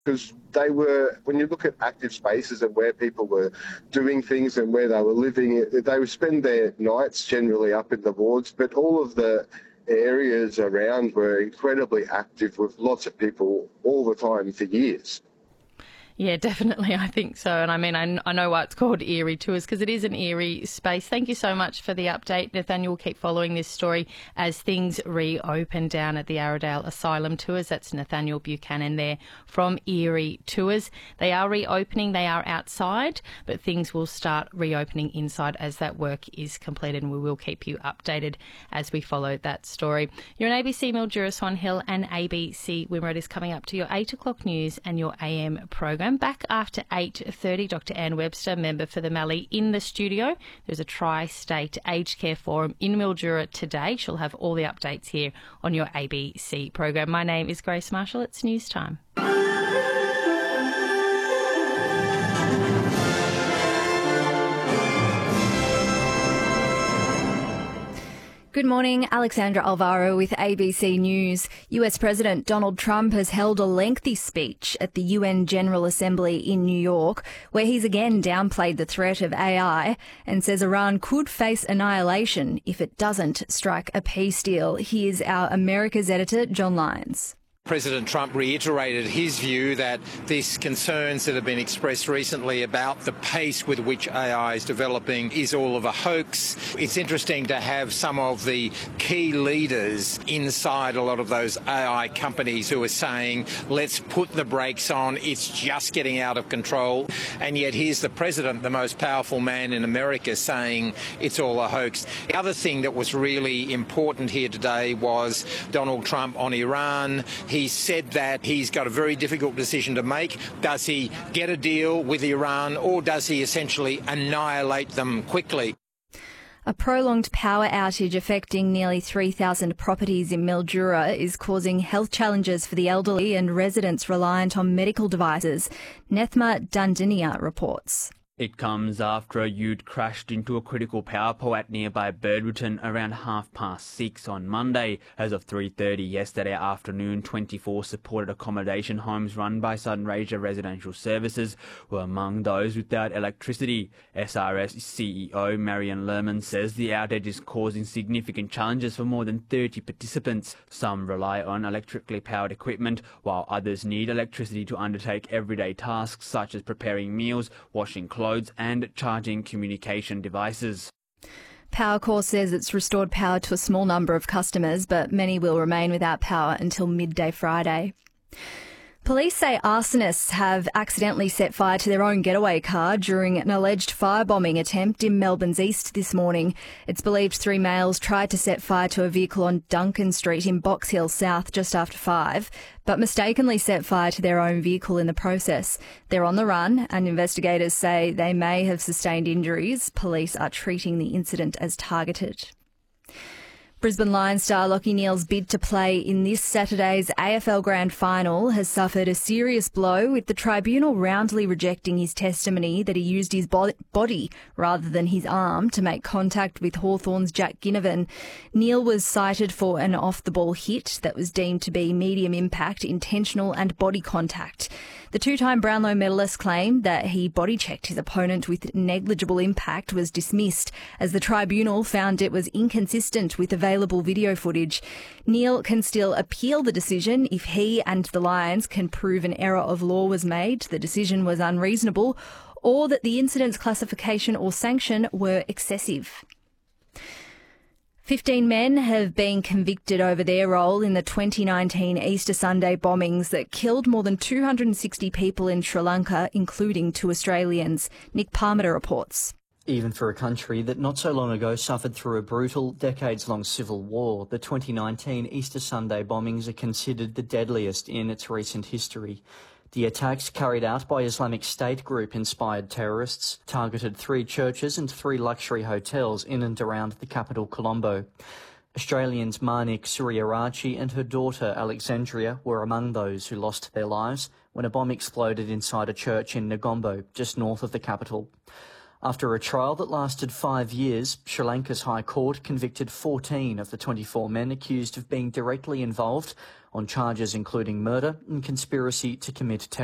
because they were, when you look at active spaces and where people were doing things and where they were living, they would spend their nights generally up in the wards, but all of the areas around were incredibly active with lots of people all the time for years. Yeah, definitely. I think so. And I mean, I know why it's called Eerie Tours, because it is an eerie space. Thank you so much for the update, Nathaniel. We'll keep following this story as things reopen down at the Arrowdale Asylum Tours. That's Nathaniel Buchanan there from Eerie Tours. They are reopening. They are outside, but things will start reopening inside as that work is completed, and we will keep you updated as we follow that story. You're on ABC Mildura Swan Hill, and ABC Wimmera is coming up to your 8 o'clock news and your AM program. Back after 8:30, Dr Anne Webster, member for the Mallee, in the studio. There's a tri-state aged care forum in Mildura today. She'll have all the updates here on your ABC program. My name is Grace Marshall. It's news time. Good morning, Alexandra Alvaro with ABC News. US President Donald Trump has held a lengthy speech at the UN General Assembly in New York, where he's again downplayed the threat of AI and says Iran could face annihilation if it doesn't strike a peace deal. Here's our America's editor, John Lyons. President Trump reiterated his view that these concerns that have been expressed recently about the pace with which AI is developing is all of a hoax. It's interesting to have some of the key leaders inside a lot of those AI companies who are saying, let's put the brakes on, it's just getting out of control. And yet here's the president, the most powerful man in America, saying it's all a hoax. The other thing that was really important here today was Donald Trump on Iran. He said that he's got a very difficult decision to make. Does he get a deal with Iran, or does he essentially annihilate them quickly? A prolonged power outage affecting nearly 3,000 properties in Mildura is causing health challenges for the elderly and residents reliant on medical devices. Nethma Dundinia reports. It comes after a ute crashed into a critical power pole at nearby Birdwotton around 6:30 on Monday. As of 3:30 yesterday afternoon, 24 supported accommodation homes run by Sunraysia Residential Services were among those without electricity. SRS CEO Marion Lerman says the outage is causing significant challenges for more than 30 participants. Some rely on electrically powered equipment, while others need electricity to undertake everyday tasks such as preparing meals, washing clothes and charging communication devices. Powercor says it's restored power to a small number of customers, but many will remain without power until midday Friday. Police say arsonists have accidentally set fire to their own getaway car during an alleged firebombing attempt in Melbourne's east this morning. It's believed 3 males tried to set fire to a vehicle on Duncan Street in Box Hill South just after 5, but mistakenly set fire to their own vehicle in the process. They're on the run, and investigators say they may have sustained injuries. Police are treating the incident as targeted. Brisbane Lions star Lachie Neale's bid to play in this Saturday's AFL Grand Final has suffered a serious blow, with the tribunal roundly rejecting his testimony that he used his body rather than his arm to make contact with Hawthorn's Jack Ginnivan. Neale was cited for an off-the-ball hit that was deemed to be medium impact, intentional and body contact. The two-time Brownlow medalist claimed that he body-checked his opponent with negligible impact was dismissed, as the tribunal found it was inconsistent with available video footage. Neale can still appeal the decision if he and the Lions can prove an error of law was made, the decision was unreasonable, or that the incident's classification or sanction were excessive. 15 men have been convicted over their role in the 2019 Easter Sunday bombings that killed more than 260 people in Sri Lanka, including 2 Australians. Nick Parmiter reports. Even for a country that not so long ago suffered through a brutal, decades-long civil war, the 2019 Easter Sunday bombings are considered the deadliest in its recent history. The attacks, carried out by Islamic State group-inspired terrorists, targeted 3 churches and 3 luxury hotels in and around the capital, Colombo. Australians Manik Suryarachi and her daughter Alexandria were among those who lost their lives when a bomb exploded inside a church in Negombo, just north of the capital. After a trial that lasted 5 years, Sri Lanka's High Court convicted 14 of the 24 men accused of being directly involved on charges including murder and conspiracy to commit terror.